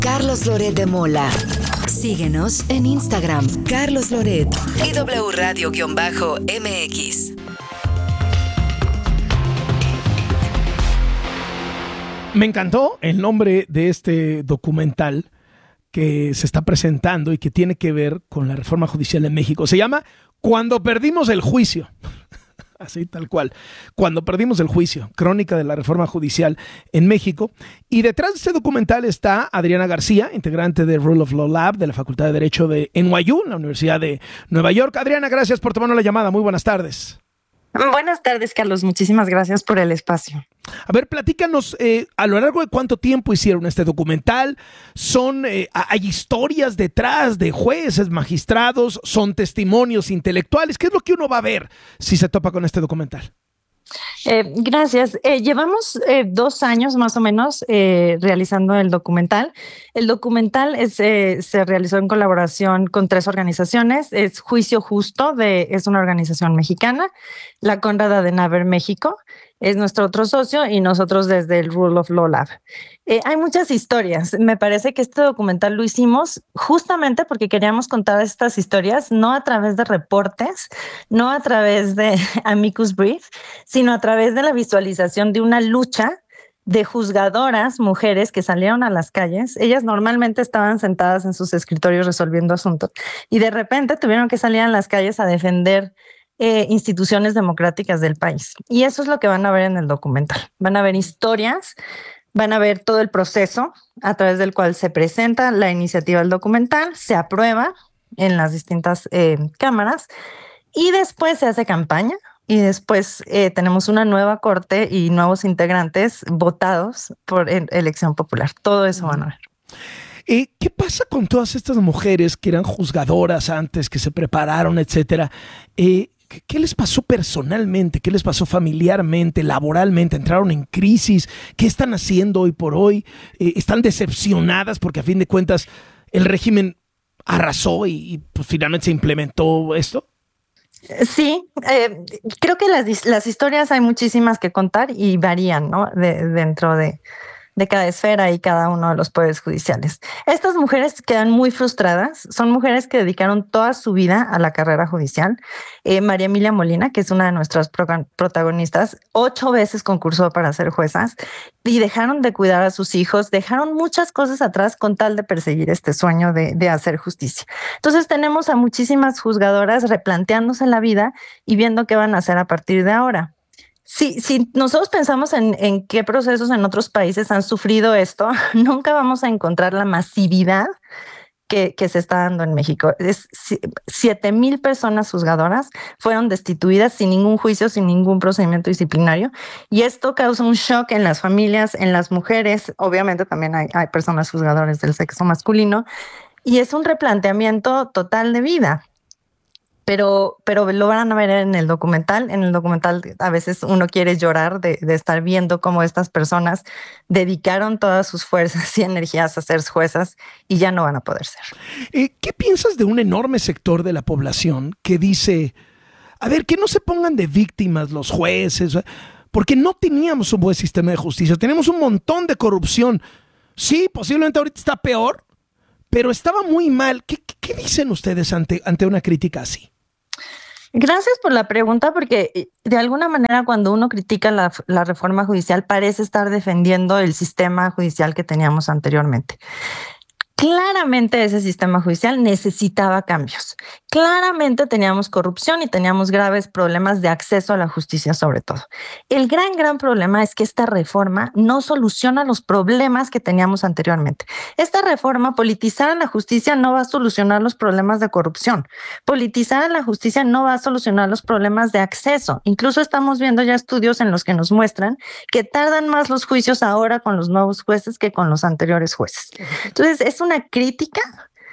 Carlos Loret de Mola. Síguenos en Instagram, Carlos Loret y W Radio-MX. Me encantó el nombre de este documental que se está presentando y que tiene que ver con la reforma judicial en México. Se llama Cuando perdimos el juicio. Así tal cual. Cuando perdimos el juicio. Crónica de la reforma judicial en México. Y detrás de este documental está Adriana García, integrante de Rule of Law Lab de la Facultad de Derecho de NYU, la Universidad de Nueva York. Adriana, gracias por tomarnos la llamada. Muy buenas tardes. Buenas tardes, Carlos. Muchísimas gracias por el espacio. A ver, platícanos, a lo largo de cuánto tiempo hicieron este documental. ¿Hay historias detrás de jueces, magistrados? ¿Son testimonios intelectuales? ¿Qué es lo que uno va a ver si se topa con este documental? Gracias. Llevamos 2 años más o menos realizando el documental. El documental se realizó en colaboración con 3 organizaciones. Es Juicio Justo, es una organización mexicana, la Konrad Adenauer México es nuestro otro socio y nosotros desde el Rule of Law Lab. Hay muchas historias. Me parece que este documental lo hicimos justamente porque queríamos contar estas historias no a través de reportes, no a través de amicus brief, sino a través de la visualización de una lucha de juzgadoras, mujeres que salieron a las calles. Ellas normalmente estaban sentadas en sus escritorios resolviendo asuntos y de repente tuvieron que salir a las calles a defender instituciones democráticas del país. Y eso es lo que van a ver en el documental. Van a ver historias, van a ver todo el proceso a través del cual se presenta la iniciativa del documental, se aprueba en las distintas cámaras y después se hace campaña y después tenemos una nueva corte y nuevos integrantes votados por elección popular. Todo eso van a ver. ¿Qué pasa con todas estas mujeres que eran juzgadoras antes, que se prepararon, etcétera? ¿Qué les pasó personalmente? ¿Qué les pasó familiarmente, laboralmente? ¿Entraron en crisis? ¿Qué están haciendo hoy por hoy? ¿Están decepcionadas porque a fin de cuentas el régimen arrasó y pues, finalmente se implementó esto? Sí, creo que las historias hay muchísimas que contar y varían, ¿no? Dentro de cada esfera y cada uno de los poderes judiciales. Estas mujeres quedan muy frustradas. Son mujeres que dedicaron toda su vida a la carrera judicial. María Emilia Molina, que es una de nuestras protagonistas, 8 veces concursó para ser juezas y dejaron de cuidar a sus hijos, dejaron muchas cosas atrás con tal de perseguir este sueño de hacer justicia. Entonces tenemos a muchísimas juzgadoras replanteándose la vida y viendo qué van a hacer a partir de ahora. Si nosotros pensamos en qué procesos en otros países han sufrido esto, nunca vamos a encontrar la masividad que se está dando en México. 7,000 personas juzgadoras fueron destituidas sin ningún juicio, sin ningún procedimiento disciplinario. Y esto causa un shock en las familias, en las mujeres. Obviamente también hay personas juzgadoras del sexo masculino. Y es un replanteamiento total de vida. Pero lo van a ver en el documental. En el documental a veces uno quiere llorar de estar viendo cómo estas personas dedicaron todas sus fuerzas y energías a ser juezas y ya no van a poder ser. ¿Qué piensas de un enorme sector de la población que dice, a ver, que no se pongan de víctimas los jueces, porque no teníamos un buen sistema de justicia, tenemos un montón de corrupción? Sí, posiblemente ahorita está peor, pero estaba muy mal. ¿Qué dicen ustedes ante una crítica así? Gracias por la pregunta, porque de alguna manera cuando uno critica la reforma judicial parece estar defendiendo el sistema judicial que teníamos anteriormente. Claramente ese sistema judicial necesitaba cambios. Claramente teníamos corrupción y teníamos graves problemas de acceso a la justicia sobre todo. El gran problema es que esta reforma no soluciona los problemas que teníamos anteriormente. Esta reforma, politizar a la justicia, no va a solucionar los problemas de corrupción. Politizar a la justicia no va a solucionar los problemas de acceso. Incluso estamos viendo ya estudios en los que nos muestran que tardan más los juicios ahora con los nuevos jueces que con los anteriores jueces. Entonces, es una crítica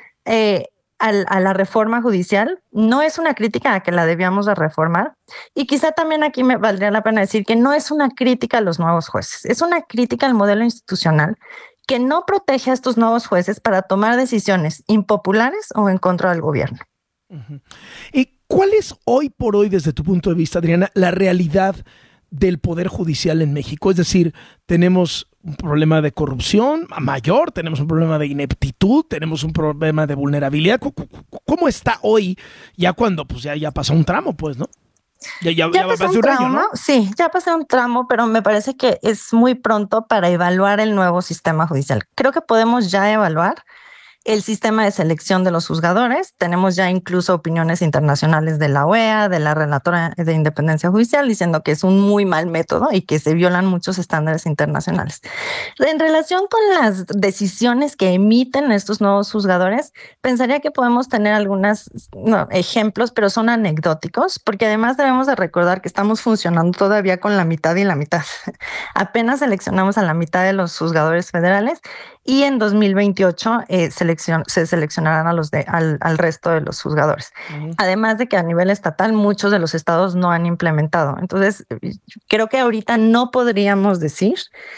a la reforma judicial, no es una crítica a que la debíamos de reformar, y quizá también aquí me valdría la pena decir que no es una crítica a los nuevos jueces, es una crítica al modelo institucional que no protege a estos nuevos jueces para tomar decisiones impopulares o en contra del gobierno. Uh-huh. ¿Y cuál es hoy por hoy, desde tu punto de vista, Adriana, la realidad del Poder Judicial en México? Es decir, tenemos un problema de corrupción mayor, tenemos un problema de ineptitud, tenemos un problema de vulnerabilidad. ¿Cómo está hoy, ya cuando pues ya pasó un tramo, pues, ¿no? Ya pasó un tramo, ¿no? Sí, ya pasó un tramo, pero me parece que es muy pronto para evaluar el nuevo sistema judicial. Creo que podemos ya evaluar el sistema de selección de los juzgadores. Tenemos ya incluso opiniones internacionales de la OEA, de la Relatora de Independencia Judicial, diciendo que es un muy mal método y que se violan muchos estándares internacionales. En relación con las decisiones que emiten estos nuevos juzgadores, pensaría que podemos tener algunos ejemplos, pero son anecdóticos, porque además debemos de recordar que estamos funcionando todavía con la mitad y la mitad. Apenas seleccionamos a la mitad de los juzgadores federales y en 2028 se seleccionarán al resto de los juzgadores. Uh-huh. Además de que a nivel estatal muchos de los estados no han implementado. Entonces, creo que ahorita no podríamos decir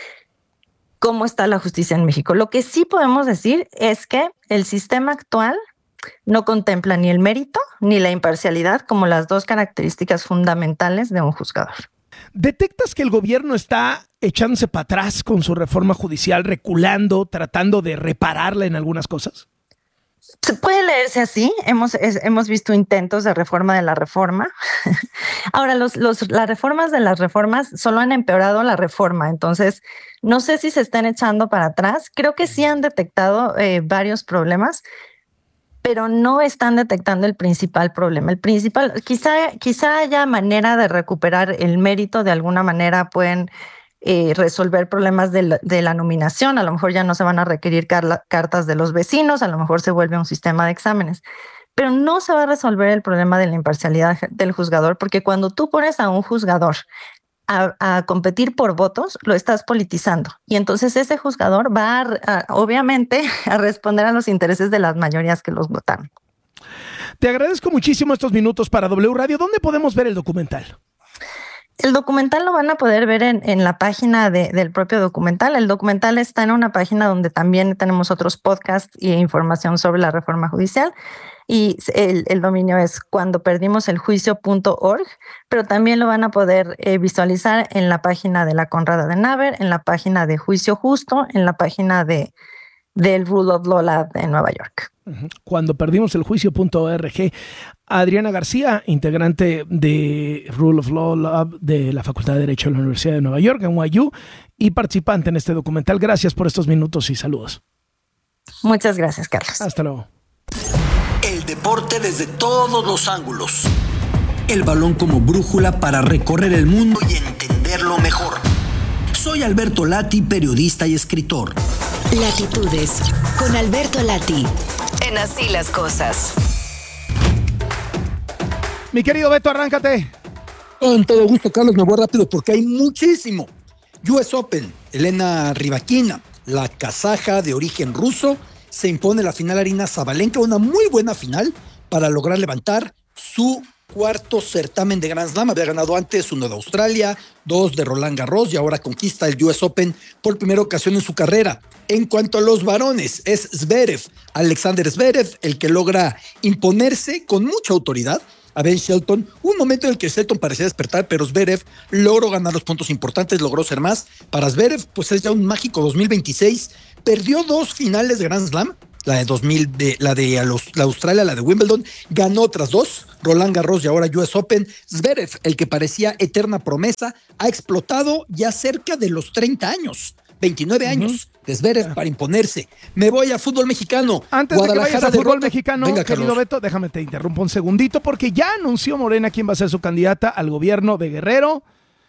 cómo está la justicia en México. Lo que sí podemos decir es que el sistema actual no contempla ni el mérito ni la imparcialidad como las dos características fundamentales de un juzgador. ¿Detectas que el gobierno está echándose para atrás con su reforma judicial, reculando, tratando de repararla en algunas cosas? Se puede leerse así. Hemos visto intentos de reforma de la reforma. Ahora, las reformas de las reformas solo han empeorado la reforma. Entonces, no sé si se están echando para atrás. Creo que sí han detectado varios problemas, pero no están detectando el principal problema. El principal, quizá haya manera de recuperar el mérito, de alguna manera pueden resolver problemas de la nominación, a lo mejor ya no se van a requerir cartas de los vecinos, a lo mejor se vuelve un sistema de exámenes, pero no se va a resolver el problema de la imparcialidad del juzgador, porque cuando tú pones a un juzgador a competir por votos, lo estás politizando. Y entonces ese juzgador va obviamente a responder a los intereses de las mayorías que los votaron. Te agradezco muchísimo estos minutos para W Radio. ¿Dónde podemos ver el documental? El documental lo van a poder ver en la página del propio documental. El documental está en una página donde también tenemos otros podcasts e información sobre la reforma judicial. Y el dominio es cuandoperdimoseljuicio.org, pero también lo van a poder visualizar en la página de la Konrad Adenauer, en la página de Juicio Justo, en la página del Rule of Law Lab de Nueva York. Cuandoperdimoseljuicio.org. Adriana García, integrante de Rule of Law Lab de la Facultad de Derecho de la Universidad de Nueva York, NYU, y participante en este documental. Gracias por estos minutos y saludos. Muchas gracias, Carlos. Hasta luego. El deporte desde todos los ángulos. El balón como brújula para recorrer el mundo y entenderlo mejor. Soy Alberto Lati, periodista y escritor. Latitudes con Alberto Lati. En Así las Cosas. Mi querido Beto, arráncate. Con todo gusto, Carlos, me voy rápido porque hay muchísimo. US Open, Elena Rybakina, la kazaja de origen ruso, se impone la final Aryna Sabalenka, una muy buena final para lograr levantar su cuarto certamen de Grand Slam. Había ganado antes uno de Australia, 2 de Roland Garros y ahora conquista el US Open por primera ocasión en su carrera. En cuanto a los varones, es Zverev, Alexander Zverev, el que logra imponerse con mucha autoridad a Ben Shelton. Un momento en el que Shelton parecía despertar, pero Zverev logró ganar los puntos importantes, logró ser más. Para Zverev, pues es ya un mágico 2026. Perdió 2 finales de Grand Slam, la de Australia, la de Wimbledon, ganó otras 2, Roland Garros y ahora US Open. Zverev, el que parecía eterna promesa, ha explotado ya cerca de los 30 años. 29 años de Zverev para imponerse. Me voy a fútbol mexicano. Antes de que vayas a fútbol mexicano, venga, querido Beto, déjame te interrumpo un segundito, porque ya anunció Morena quién va a ser su candidata al gobierno de Guerrero.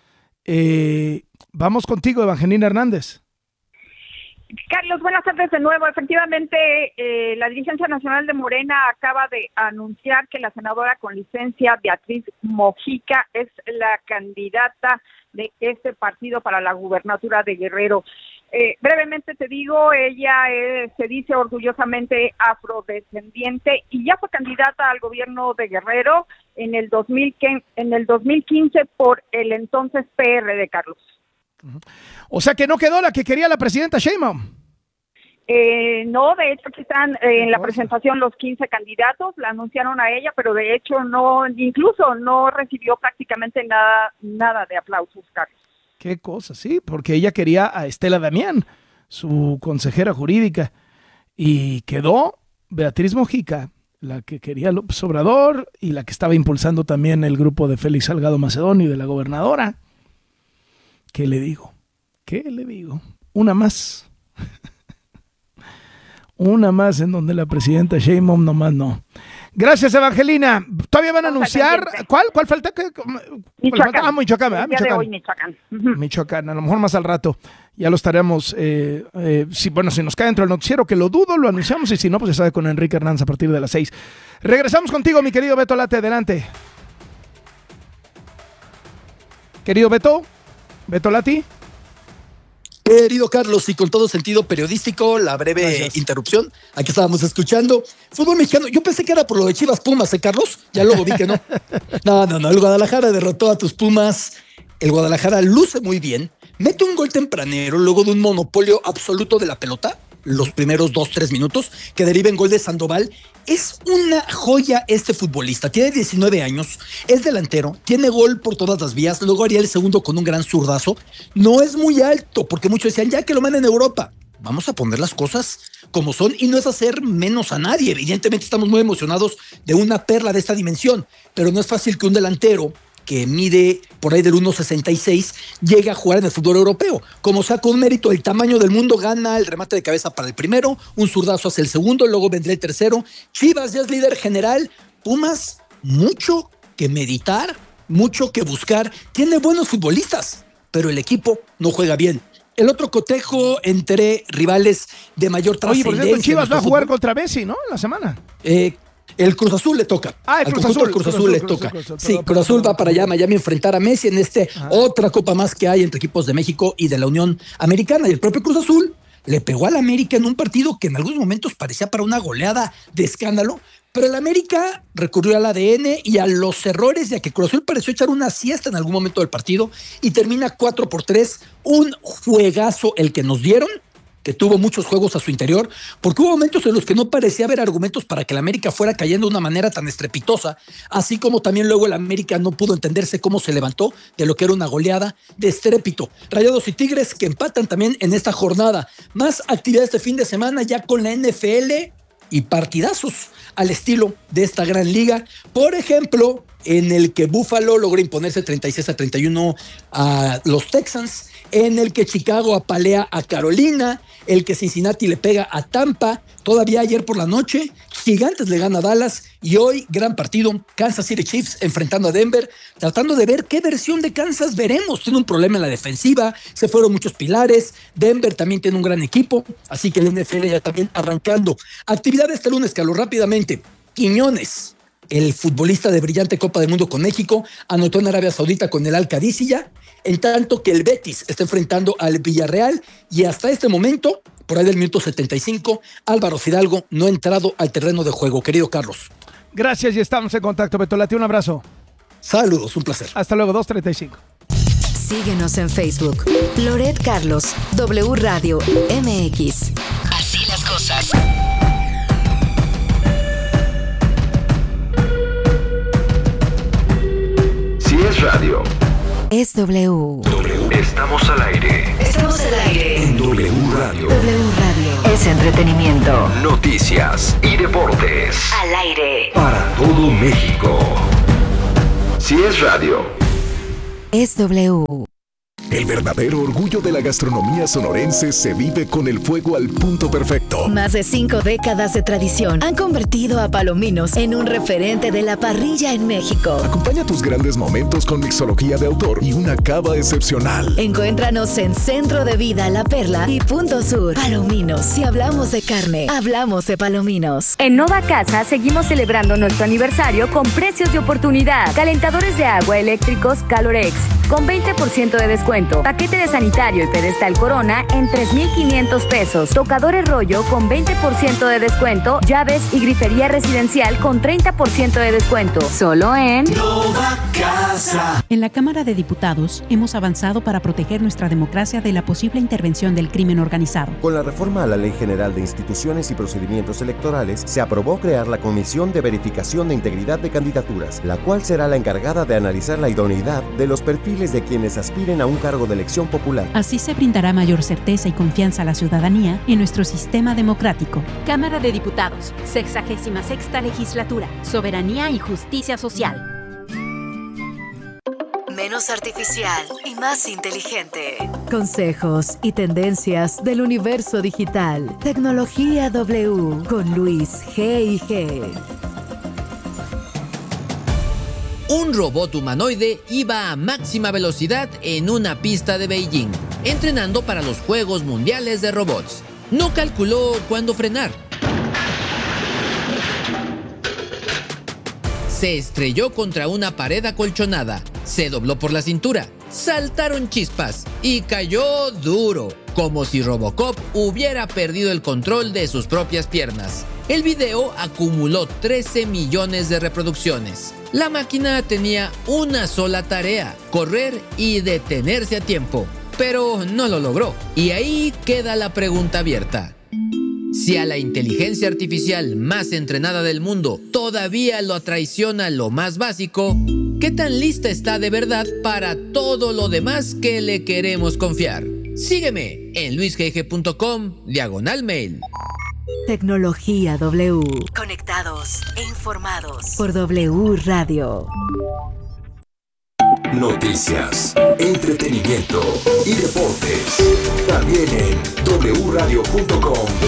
Vamos contigo, Evangelina Hernández. Carlos, buenas tardes de nuevo. Efectivamente, la dirigencia nacional de Morena acaba de anunciar que la senadora con licencia Beatriz Mojica es la candidata de este partido para la gubernatura de Guerrero. Brevemente te digo, ella se dice orgullosamente afrodescendiente y ya fue candidata al gobierno de Guerrero en el 2015 por el entonces PRD, Carlos. O sea que no quedó la que quería la presidenta Sheinbaum. No, de hecho aquí están en la presentación los 15 candidatos, la anunciaron a ella, pero de hecho incluso no recibió prácticamente nada de aplausos, Carlos. Qué cosa, sí, porque ella quería a Estela Damián, su consejera jurídica, y quedó Beatriz Mojica, la que quería López Obrador y la que estaba impulsando también el grupo de Félix Salgado Macedonio y de la gobernadora. ¿Qué le digo? Una más. Una más en donde la presidenta Sheinbaum nomás no. Gracias, Evangelina. ¿Todavía van a anunciar? ¿Cuál falta? Michoacán. Ah, Michoacán, ¿verdad? El día de hoy, Michoacán. Michoacán, a lo mejor más al rato. Ya lo estaremos, si nos cae dentro del noticiero, que lo dudo, lo anunciamos, y si no, pues ya sabe, con Enrique Hernández a partir de las 6. Regresamos contigo, mi querido Beto Lati, adelante. Querido Beto Lati. Querido Carlos, y con todo sentido periodístico, la breve interrupción. Aquí estábamos escuchando fútbol mexicano. Yo pensé que era por lo de Chivas Pumas, Carlos? Ya luego vi que no. No. El Guadalajara derrotó a tus Pumas. El Guadalajara luce muy bien. Mete un gol tempranero luego de un monopolio absoluto de la pelota, los primeros 2-3 minutos, que deriva en gol de Sandoval. Es una joya este futbolista. Tiene 19 años, es delantero, tiene gol por todas las vías. Luego haría el segundo con un gran zurdazo. No es muy alto, porque muchos decían, ya que lo manden a Europa. Vamos a poner las cosas como son, y no es hacer menos a nadie. Evidentemente estamos muy emocionados de una perla de esta dimensión, pero no es fácil que un delantero que mide por ahí del 1.66, llega a jugar en el fútbol europeo. Como saca un mérito del tamaño del mundo, gana el remate de cabeza para el primero, un zurdazo hacia el segundo, luego vendrá el tercero. Chivas ya es líder general. Pumas, mucho que meditar, mucho que buscar. Tiene buenos futbolistas, pero el equipo no juega bien. El otro cotejo entre rivales de mayor trascendencia. Oye, por cierto, Chivas va a jugar contra Messi, ¿no? La semana. El Cruz Azul le toca. El Cruz Azul le toca. Sí, Cruz Azul va para allá, Miami, a enfrentar a Messi en otra copa más que hay entre equipos de México y de la Unión Americana. Y el propio Cruz Azul le pegó al América en un partido que en algunos momentos parecía para una goleada de escándalo, pero el América recurrió al ADN y a los errores, ya que Cruz Azul pareció echar una siesta en algún momento del partido y termina 4-3. Un juegazo el que nos dieron, que tuvo muchos juegos a su interior, porque hubo momentos en los que no parecía haber argumentos para que el América fuera cayendo de una manera tan estrepitosa, así como también luego el América no pudo entenderse cómo se levantó de lo que era una goleada de estrépito. Rayados y Tigres que empatan también en esta jornada. Más actividad este fin de semana ya con la NFL y partidazos al estilo de esta gran liga. Por ejemplo, en el que Buffalo logra imponerse 36-31 a los Texans, en el que Chicago apalea a Carolina, el que Cincinnati le pega a Tampa. Todavía ayer por la noche, Gigantes le gana a Dallas, y hoy gran partido, Kansas City Chiefs enfrentando a Denver, tratando de ver qué versión de Kansas veremos. Tiene un problema en la defensiva, se fueron muchos pilares. Denver también tiene un gran equipo, así que el NFL ya también arrancando. Actividad este lunes, Carlos, rápidamente. Quiñones, el futbolista de brillante Copa del Mundo con México, anotó en Arabia Saudita con el Al-Qadisiyah, en tanto que el Betis está enfrentando al Villarreal, y hasta este momento, por ahí del minuto 75, Álvaro Fidalgo no ha entrado al terreno de juego. Querido Carlos. Gracias, y estamos en contacto, Beto Lati. Un abrazo. Saludos, un placer. Hasta luego, 2:35. Síguenos en Facebook. Loret Carlos, W Radio MX. Así las cosas. Si es radio, es W. Estamos al aire. Estamos al aire. En W Radio. W Radio es entretenimiento. Noticias y deportes. Al aire. Para todo México. Si es radio, es W. El verdadero orgullo de la gastronomía sonorense se vive con el fuego al punto perfecto. Más de 5 décadas de tradición han convertido a Palominos en un referente de la parrilla en México. Acompaña tus grandes momentos con mixología de autor y una cava excepcional. Encuéntranos en Centro de Vida La Perla y Punto Sur. Palominos, si hablamos de carne, hablamos de Palominos. En Nova Casa seguimos celebrando nuestro aniversario con precios de oportunidad. Calentadores de agua eléctricos Calorex con 20% de descuento. Paquete de sanitario y pedestal Corona en 3,500 pesos. Tocadores rollo con 20% de descuento. Llaves y grifería residencial con 30% de descuento. Solo en Nova Casa. En la Cámara de Diputados hemos avanzado para proteger nuestra democracia de la posible intervención del crimen organizado. Con la reforma a la Ley General de Instituciones y Procedimientos Electorales, se aprobó crear la Comisión de Verificación de Integridad de Candidaturas, la cual será la encargada de analizar la idoneidad de los perfiles de quienes aspiren a un cargo cargo de elección popular. Así se brindará mayor certeza y confianza a la ciudadanía en nuestro sistema democrático. Cámara de Diputados, 66ª Legislatura, Soberanía y Justicia Social. Menos artificial y más inteligente. Consejos y tendencias del universo digital. Tecnología W con Luis G&G. Un robot humanoide iba a máxima velocidad en una pista de Beijing, entrenando para los Juegos Mundiales de Robots. No calculó cuándo frenar. Se estrelló contra una pared acolchonada, se dobló por la cintura, saltaron chispas y cayó duro, como si Robocop hubiera perdido el control de sus propias piernas. El video acumuló 13 millones de reproducciones. La máquina tenía una sola tarea: correr y detenerse a tiempo, pero no lo logró. Y ahí queda la pregunta abierta. Si a la inteligencia artificial más entrenada del mundo todavía lo traiciona lo más básico, ¿qué tan lista está de verdad para todo lo demás que le queremos confiar? Sígueme en luisgg.com/mail. Tecnología W. Conectados e informados por W Radio. Noticias, entretenimiento y deportes. También en wradio.com.